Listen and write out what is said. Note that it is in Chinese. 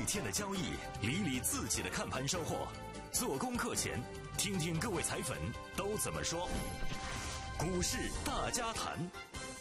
一天的交易，理理自己的看盘收获。做功课前，听听各位彩粉都怎么说。股市大家谈。